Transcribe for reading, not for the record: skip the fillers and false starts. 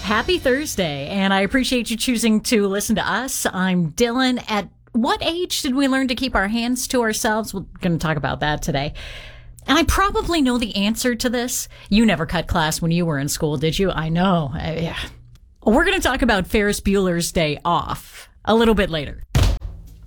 Happy Thursday, and I appreciate you choosing to listen to us. I'm Dylan. At what age did we learn to keep our hands to ourselves? We're going to talk about that today. And I probably know the answer to this. You never cut class when you were in school, did you? I know. Yeah. We're going to talk about Ferris Bueller's Day Off a little bit later.